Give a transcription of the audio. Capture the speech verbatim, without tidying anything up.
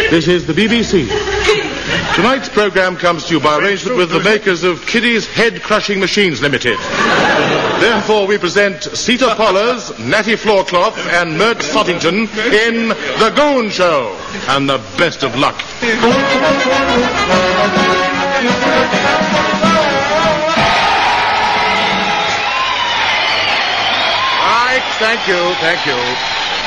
This is the B B C. Tonight's programme comes to you by arrangement with the makers of Kiddie's Head Crushing Machines Limited. Therefore, we present Sita Pollers, Natty Floorcloth, and Mert Soddington in The Goon Show. And the best of luck. Right, thank you, thank you.